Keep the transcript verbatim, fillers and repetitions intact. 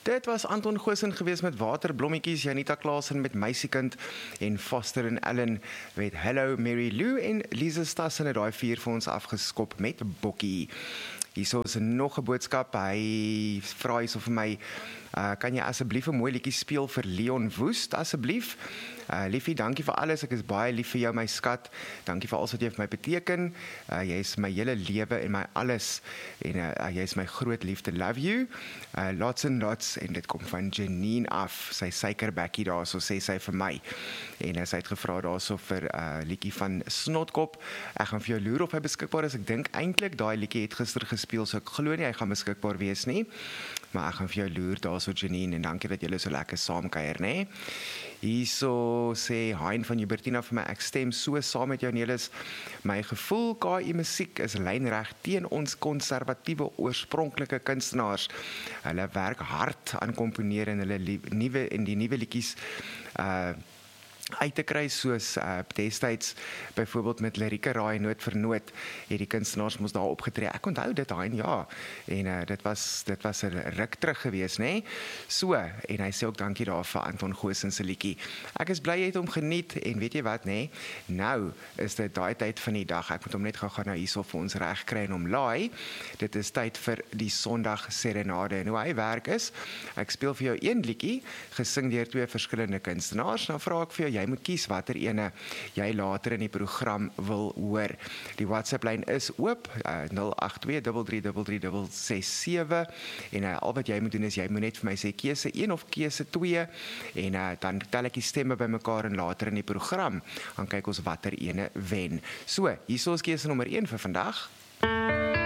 Dit was Anton Goosen geweest met Waterblommetjies, Janita Klaasen met Meisiekind en Foster en Ellen met Hello Mary Lou en Lisa Stassen het daai vier vir ons afgeskop met Bokkie. Hierso is nog 'n boodskap. Hy vra hierso vir my, uh, kan jy asseblief 'n mooi liedjie speel vir Leon Woest asseblief? Uh, liefie, dankie vir alles. Ek is baie lief vir jou, my skat. Dankie vir alles wat jy vir my beteken. Uh, jy is my hele lewe en my alles. En uh, jy is my groot liefde. Love you. Uh, lots and lots. En dit kom van Janine af. Sy suikerbekkie daar, so sê sy vir my. En uh, sy het gevra daar so vir 'n uh, liedjie van Snotkop. Ek gaan vir jou loer of hy beskikbaar is. Ek dink eintlik daai liedjie het gister gespeel, so ek glo nie hy gaan beskikbaar wees nie. Maar ek gaan vir jou loer daar so, Janine, en dankie dat julle so lekker saamkuier, nê? Hierso sê Hein van Jubertina vir my, ek stem so saam met jou, Nelis. My gevoel K I musiek is lynreg teen ons konservatiewe oorspronklike kunstenaars. Hulle werk hard aan komponeer en hulle nuwe en die nuwe liedjies uh uit te kry, soos uh, destyds byvoorbeeld met Lirieke Raai noot vir noot, het die kunstenaars moes daar opgetree. Ek onthou dit daai ja, en uh, dit was dit was 'n ruk terug gewees, nê? So, en hy sê ook dankie daar vir Anton Goosen se liedjie. Ek is bly jy het hom geniet en weet jy wat, nê? Nou is dit daai tyd van die dag. Ek moet hom net gou gaan nou hierso vir ons reg kry en hom laai. Dit is tyd vir die Sondag Serenade. En hoe hy werk is, ek speel vir jou een liedjie gesing deur twee verskillende kunstenaars. Nou vra ek vir jou, jy moet kies watter ene jy later in die program wil hoor. Die WhatsApp-lyn is oop, uh, nul agt twee drie drie drie drie drie ses sewe, en uh, al wat jy moet doen is, jy moet net vir my sê keuse een of keuse twee, en uh, dan tel ek die stemme bymekaar en later in die program, dan kyk ons watter ene wen. So, hierso is keuse nommer een vir vandag.